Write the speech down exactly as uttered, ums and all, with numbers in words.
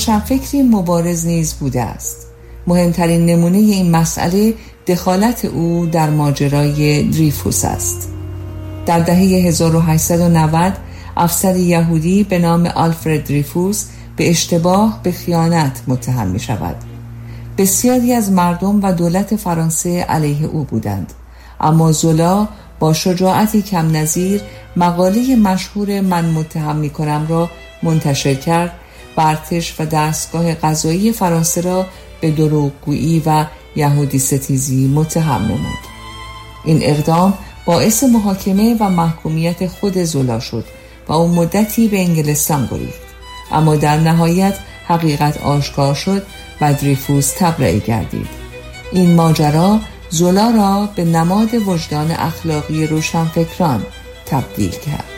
روشنفکری مبارز نیز بوده است. مهمترین نمونه این مسئله دخالت او در ماجرای دریفوس است. در دهه هزار و هشتصد و نود افسر یهودی به نام آلفرد دریفوس به اشتباه به خیانت متهم می شود. بسیاری از مردم و دولت فرانسه علیه او بودند، اما زولا با شجاعتی کم نظیر مقاله مشهور من متهم می کنم را منتشر کرد و ارتش و دستگاه قضایی فرانسه را به دروغگویی و یهودی ستیزی متهم نمود. این اقدام باعث محاکمه و محکومیت خود زولا شد و او مدتی به انگلستان گریخت، اما در نهایت حقیقت آشکار شد و دریفوس تبرئه گردید. این ماجرا زولا را به نماد وجدان اخلاقی روشنفکران تبدیل کرد.